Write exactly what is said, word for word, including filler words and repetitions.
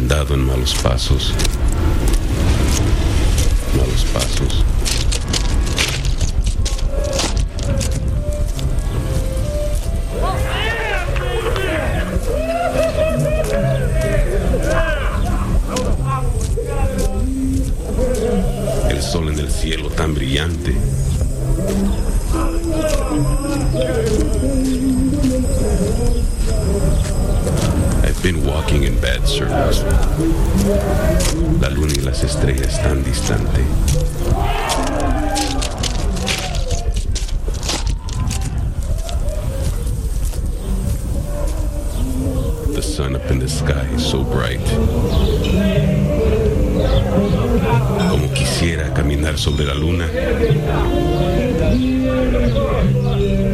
andado en malos pasos. Malos pasos. El sol en el cielo tan brillante. I've been walking in bad circles. La luna y las estrellas tan distante. The sun up in the sky is so bright. Como quisiera caminar sobre la luna.